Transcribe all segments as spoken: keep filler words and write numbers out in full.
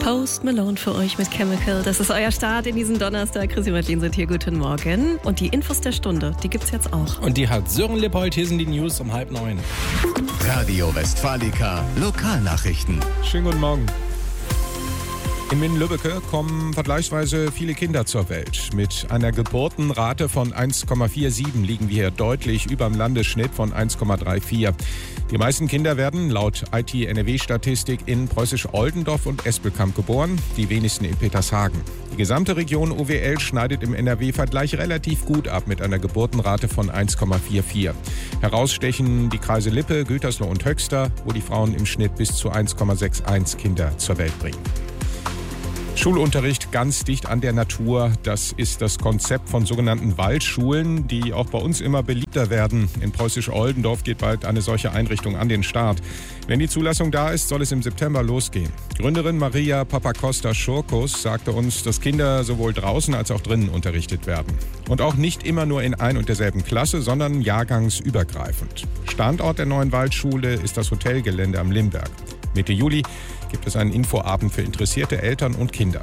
Post Malone für euch mit Chemical. Das ist euer Start in diesen Donnerstag. Chrissy Martin sind hier. Guten Morgen. Und die Infos der Stunde, die gibt's jetzt auch. Und die hat Sören Lippold. Hier sind die News um halb neun. Radio Westfalica Lokalnachrichten. Schönen guten Morgen. In Minden-Lübbecke kommen vergleichsweise viele Kinder zur Welt. Mit einer Geburtenrate von eins Komma siebenundvierzig liegen wir hier deutlich über dem Landesschnitt von eins Komma vierunddreißig. Die meisten Kinder werden laut I T N R W-Statistik in Preußisch-Oldendorf und Espelkamp geboren, die wenigsten in Petershagen. Die gesamte Region O W L schneidet im N R W-Vergleich relativ gut ab mit einer Geburtenrate von eins Komma vierundvierzig. Herausstechen die Kreise Lippe, Gütersloh und Höxter, wo die Frauen im Schnitt bis zu eins Komma einundsechzig Kinder zur Welt bringen. Schulunterricht ganz dicht an der Natur, das ist das Konzept von sogenannten Waldschulen, die auch bei uns immer beliebter werden. In Preußisch-Oldendorf geht bald eine solche Einrichtung an den Start. Wenn die Zulassung da ist, soll es im September losgehen. Gründerin Maria Papacosta-Schurkus sagte uns, dass Kinder sowohl draußen als auch drinnen unterrichtet werden. Und auch nicht immer nur in ein und derselben Klasse, sondern jahrgangsübergreifend. Standort der neuen Waldschule ist das Hotelgelände am Limberg. Mitte Juli gibt es einen Infoabend für interessierte Eltern und Kinder.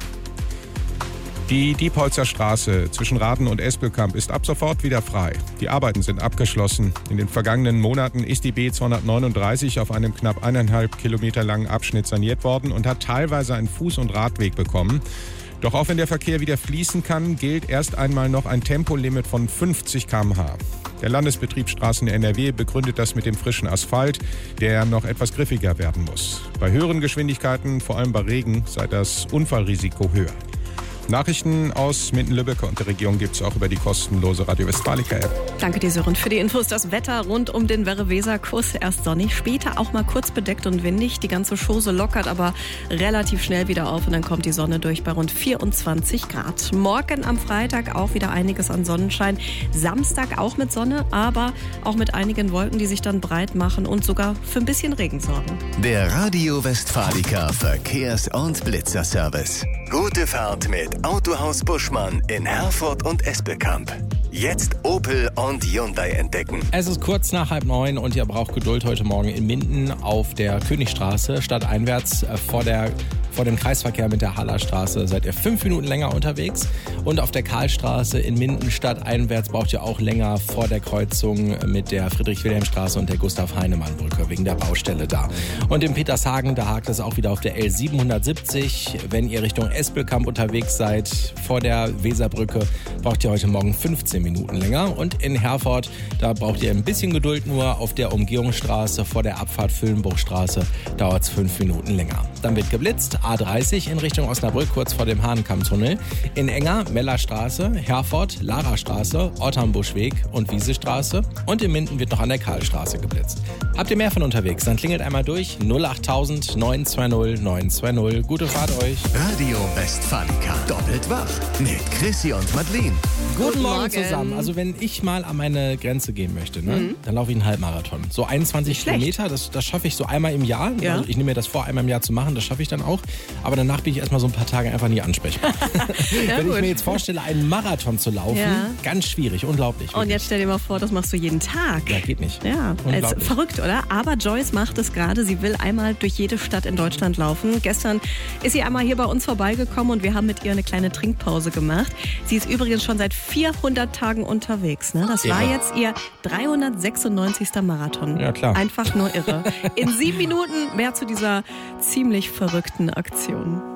Die Diepholzer Straße zwischen Raden und Espelkamp ist ab sofort wieder frei. Die Arbeiten sind abgeschlossen. In den vergangenen Monaten ist die B zweihundertneununddreißig auf einem knapp eineinhalb Kilometer langen Abschnitt saniert worden und hat teilweise einen Fuß- und Radweg bekommen. Doch auch wenn der Verkehr wieder fließen kann, gilt erst einmal noch ein Tempolimit von fünfzig Kilometer pro Stunde. Der Landesbetrieb Straßen N R W begründet das mit dem frischen Asphalt, der noch etwas griffiger werden muss. Bei höheren Geschwindigkeiten, vor allem bei Regen, sei das Unfallrisiko höher. Nachrichten aus Minden-Lübbecke und der Region gibt es auch über die kostenlose Radio Westfalica-App. Danke dir, Sören, für die Infos. Das Wetter rund um den Werre-Weser-Kurs. Erst sonnig, später auch mal kurz bedeckt und windig. Die ganze Chose lockert aber relativ schnell wieder auf und dann kommt die Sonne durch bei rund vierundzwanzig Grad. Morgen am Freitag auch wieder einiges an Sonnenschein. Samstag auch mit Sonne, aber auch mit einigen Wolken, die sich dann breit machen und sogar für ein bisschen Regen sorgen. Der Radio Westfalica Verkehrs- und Blitzerservice. Gute Fahrt mit Autohaus Buschmann in Herford und Espelkamp. Jetzt Opel und Hyundai entdecken. Es ist kurz nach halb neun und ihr braucht Geduld heute Morgen in Minden auf der Königstraße stadteinwärts vor der Vor dem Kreisverkehr mit der Hallerstraße seid ihr fünf Minuten länger unterwegs. Und auf der Karlstraße in Minden stadteinwärts braucht ihr auch länger vor der Kreuzung mit der Friedrich-Wilhelm-Straße und der Gustav-Heinemann-Brücke wegen der Baustelle da. Und in Petershagen, da hakt es auch wieder auf der L siebenhundertsiebzig. Wenn ihr Richtung Espelkamp unterwegs seid, vor der Weserbrücke, braucht ihr heute Morgen fünfzehn Minuten länger. Und in Herford, da braucht ihr ein bisschen Geduld nur. Auf der Umgehungsstraße vor der Abfahrt Füllenbruchstraße dauert es fünf Minuten länger. Dann wird geblitzt. A dreißig in Richtung Osnabrück, kurz vor dem Hahnenkammtunnel. In Enger, Mellerstraße, Herford, Larastraße, Otternbuschweg und Wiesestraße. Und in Minden wird noch an der Karlstraße geblitzt. Habt ihr mehr von unterwegs? Dann klingelt einmal durch null achttausend neun zwei null neun zwei null. Gute Fahrt euch. Radio Westfalica. Doppelt wach mit Chrissy und Madeleine. Guten, Guten Morgen, Morgen zusammen. Also wenn ich mal an meine Grenze gehen möchte, ne, Mhm. dann laufe ich einen Halbmarathon. So einundzwanzig Schlecht. Kilometer, das, das schaffe ich so einmal im Jahr. Ja. Also ich nehme mir das vor, einmal im Jahr zu machen, das schaffe ich dann auch. Aber danach bin ich erstmal so ein paar Tage einfach nie ansprechbar. Ja, wenn gut. ich mir jetzt vorstelle, einen Marathon zu laufen, Ja. ganz schwierig, unglaublich. Und jetzt stell dir mal vor, das machst du jeden Tag. Ja, geht nicht. Ja, ist Unglaublich. verrückt, oder? Aber Joyce macht es gerade. Sie will einmal durch jede Stadt in Deutschland laufen. Gestern ist sie einmal hier bei uns vorbeigekommen und wir haben mit ihr eine kleine Trinkpause gemacht. Sie ist übrigens schon seit vierhundert Tagen unterwegs. Ne? Das war Irre. jetzt ihr dreihundertsechsundneunzigster Marathon. Ja, klar. Einfach nur irre. In sieben Minuten mehr zu dieser ziemlich verrückten Aktion.